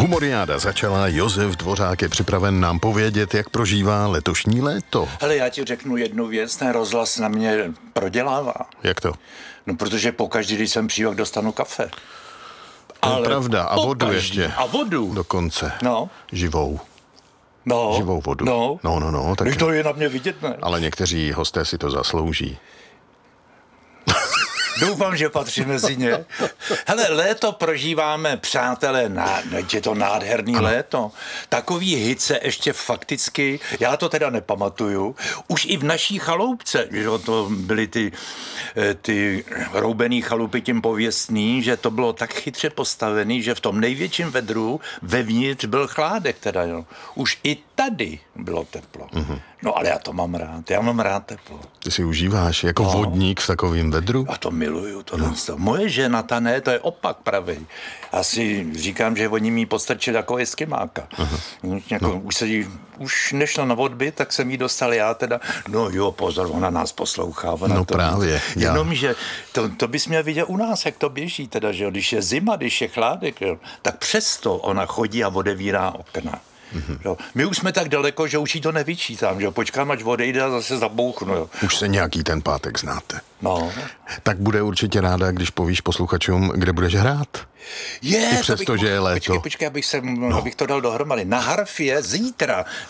Humoriáda začala, Josef Dvořák je připraven nám povědět, jak prožívá letošní léto. Hele, já ti řeknu jednu věc, ten rozhlas na mě prodělává. Jak to? No, protože pokaždý, když jsem přijel, dostanu kafe. Ale pravda, a vodu pokaždý. ještě. A vodu. Dokonce. No. Živou. No. Živou vodu. No. Tak... Když to je na mě vidět, ne? Ale někteří hosté si to zaslouží. Doufám, že patří mezi ně. Hele, léto prožíváme, přátelé, je to nádherný léto. Takový hice ještě fakticky, já to teda nepamatuju, už i v naší chaloupce, že to byly ty roubený chalupy tím pověstný, že to bylo tak chytře postavený, že v tom největším vedru vevnitř byl chládek teda, jo. Už i tady bylo teplo. Mm-hmm. No ale já to mám rád, já mám rád teplo. Ty si užíváš jako vodník v takovém vedru? A to miluju, to. Moje žena, ta ne, to je opak pravej. Já si říkám, že oni mi postrčili jako eskimáka. Už nešla na odbyt, tak jsem jí dostal já teda, no jo, pozor, ona nás poslouchá. Ona právě. Jenomže to bys měl vidět u nás, jak to běží teda, že jo, když je zima, když je chládek, jo, tak přesto ona chodí a odevírá okna. Mm-hmm. My už jsme tak daleko, že už jí to nevyčítám, že počkám, až odejde a zase zabouchnu. Jo. Už se nějaký ten pátek znáte. No. Tak bude určitě ráda, když povíš posluchačům, kde budeš hrát. I přesto, že je léto. Počkej, abych to dal dohromady. Na harfě zítra